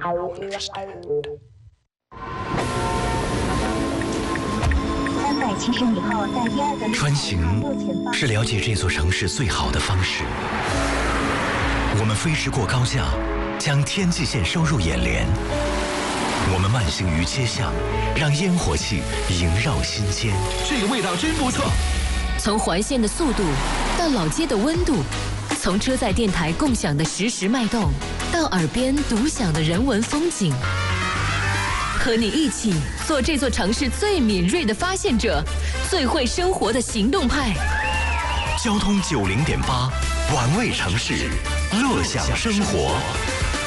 370米后，在第二个穿行是了解这座城市最好的方式。我们飞驰过高架，将天际线收入眼帘。我们慢行于街巷，让烟火气萦绕心间。 这个味道真不错。 从环线的速度到老街的温度，从车载电台共享的实时脉动，到耳边独享的人文风景。和你一起做这座城市最敏锐的发现者，最会生活的行动派。 交通90.8，玩味城市，乐享生活。